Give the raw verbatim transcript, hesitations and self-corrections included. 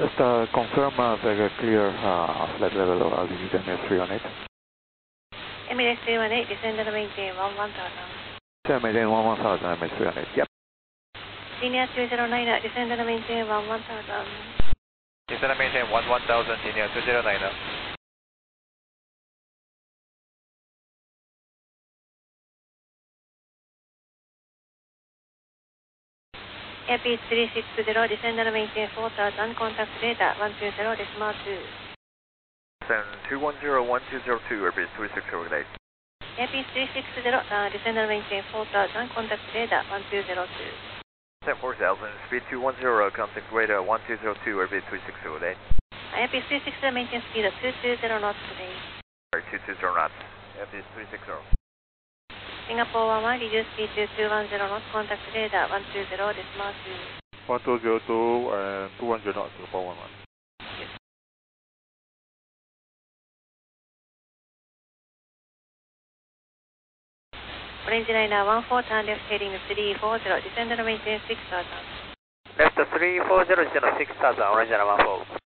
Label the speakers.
Speaker 1: Just uh, confirm uh, very clear uh, flight level of altitude M S three one eight.
Speaker 2: M S three one eight, descend and maintain one one thousand.
Speaker 1: Descend and maintain one one thousand M S three one eight, yep.
Speaker 2: Senior two zero nine, descend and maintain one one thousand.
Speaker 3: Descend and maintain one one thousand, Senior two zero nine.
Speaker 2: Airbus three six zero, descend and maintain four thousand, contact data one two zero decimal two.
Speaker 3: Descend two one zero one two zero two, Airbus three six zero eight.
Speaker 2: Airbus three six zero, uh, descend and maintain four thousand, contact data one two zero two.
Speaker 3: Descend four thousand, speed two one zero, contact radar one two zero two, Airbus three six zero eight.
Speaker 2: Airbus three six zero, maintain speed of two two zero knots today.
Speaker 3: two two zero knots, Airbus three six zero.
Speaker 2: Singapore one one, reduce speed to two one zero knots, contact radar one two zero decimal two.
Speaker 1: one two zero two and two one zero knots, Singapore one one.
Speaker 2: Orange liner one four, turn left heading three four zero, descend and maintain six thousand.
Speaker 3: Left three four zero, descend six thousand, Orange liner one four.